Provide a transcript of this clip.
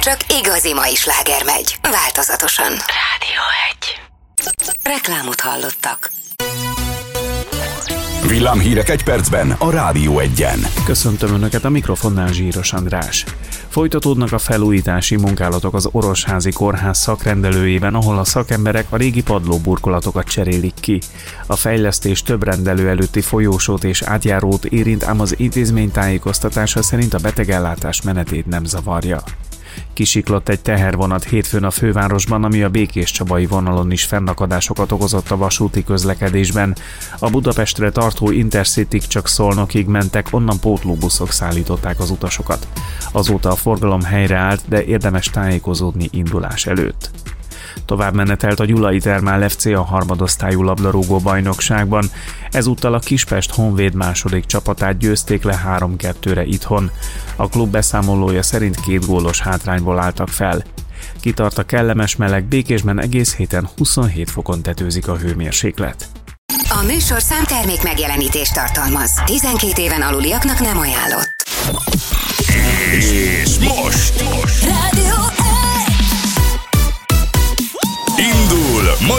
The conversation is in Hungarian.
csak igazi mai sláger megy. Változatosan. Rádió 1. Reklámot hallottak. Villámhírek egy percben a Rádió 1-en. Köszöntöm Önöket, a mikrofonnál Zsíros András. Folytatódnak a felújítási munkálatok az Orosházi Kórház szakrendelőjében, ahol a szakemberek a régi padlóburkolatokat cserélik ki. A fejlesztés több rendelő előtti folyósót és átjárót érint, ám az intézmény tájékoztatása szerint a betegellátás menetét nem zavarja. Kisiklott egy tehervonat hétfőn a fővárosban, ami a Békéscsabai vonalon is fennakadásokat okozott a vasúti közlekedésben. A Budapestre tartó Intercityk csak Szolnokig mentek, onnan pótlóbuszok szállították az utasokat. Azóta a forgalom helyreállt, de érdemes tájékozódni indulás előtt. Tovább menetelt a Gyulai Thermál FC a harmadosztályú labdarúgó bajnokságban. Ezúttal a Kispest Honvéd második csapatát győzték le 3-2-re itthon. A klub beszámolója szerint 2 gólos hátrányból álltak fel. Kitart a kellemes meleg, Békésben egész héten 27 fokon tetőzik a hőmérséklet. A műsor számtermék megjelenítést tartalmaz. 12 éven aluliaknak nem ajánlott. És most